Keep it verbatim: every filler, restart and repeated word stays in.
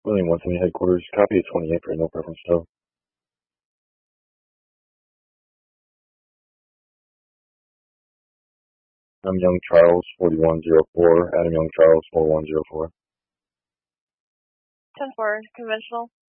William one seventy headquarters, copy of twenty-eight for no preference show. I'm Young Charles, forty-one oh four, Adam Young Charles, four one oh four. ten four, conventional.